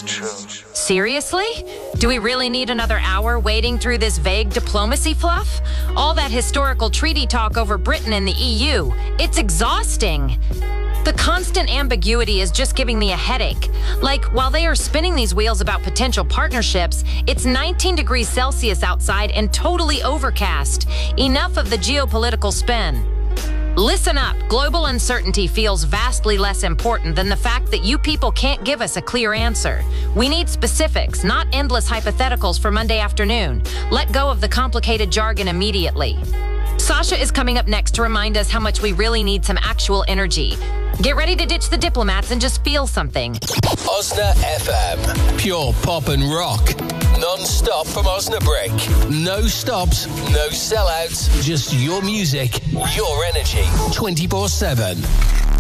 is true. Seriously? Do we really need another hour wading through this vague diplomacy fluff? All that historical treaty talk over Britain and the EU. It's exhausting. The constant ambiguity is just giving me a headache. Like, while they are spinning these wheels about potential partnerships, it's 19 degrees Celsius outside and totally overcast. Enough of the geopolitical spin. Listen up, global uncertainty feels vastly less important than the fact that you people can't give us a clear answer. We need specifics, not endless hypotheticals for Monday afternoon. Let go of the complicated jargon immediately. Sasha is coming up next to remind us how much we really need some actual energy. Get ready to ditch the diplomats and just feel something. Osna FM. Pure pop and rock. Non-stop from Osnabrück. No stops, no sellouts. Just your music, your energy. 24/7.